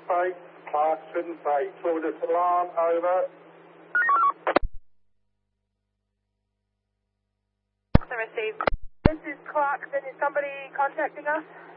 Base, Clarkson Base. Orders alarm, over. Received. This is Clarkson. Is somebody contacting us?